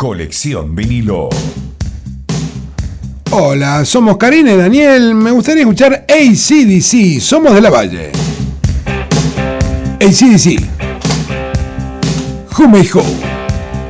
Colección vinilo. Hola, somos Karina y Daniel. Me gustaría escuchar AC/DC. Somos de la Valle. AC/DC. Who May Who.